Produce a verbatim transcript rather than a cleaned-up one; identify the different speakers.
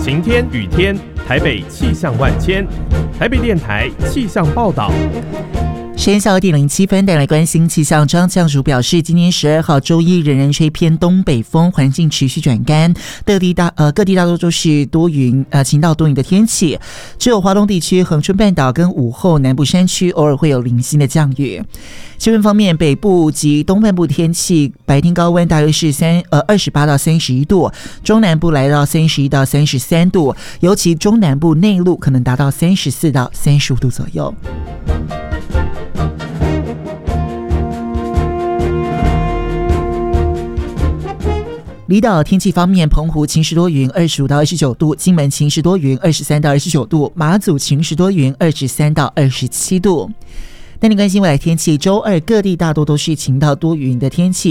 Speaker 1: 晴天、雨天，台北气象万千。台北电台气象报道。
Speaker 2: 时间下午一点零七分，带来关心气象。张教授表示，今天十二号周一仍然吹偏东北风，环境持续转干，各地大呃各地大多都是多云呃晴到多云的天气，只有华东地区、恒春半岛跟午后南部山区偶尔会有零星的降雨。气温方面，北部及东半部天气白天高温大约是三呃二十八到三十一度，中南部来到三十一到三十三度，尤其中南部内陆可能达到三十四到三十五度左右。离岛天气方面，澎湖晴时多云二十五到二十九度，金门晴时多云二十三到二十九度，马祖晴时多云二十三到二十七度。带你关心未来天气，周二各地大多都是晴到多云的天气。